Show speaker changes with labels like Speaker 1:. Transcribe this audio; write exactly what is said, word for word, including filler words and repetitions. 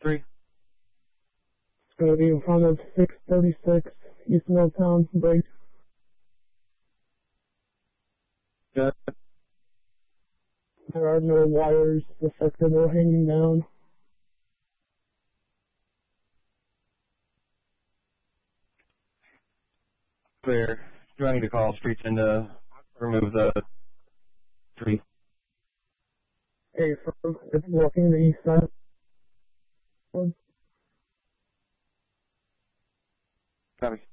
Speaker 1: three.
Speaker 2: It's going to be in front of six thirty-six East Milltown, break.
Speaker 1: Good.
Speaker 2: There are no wires affected or hanging down.
Speaker 1: Clear. Do I need to call streets and uh, remove the tree?
Speaker 2: Hey, firm, it's blocking the east side.
Speaker 1: Copy.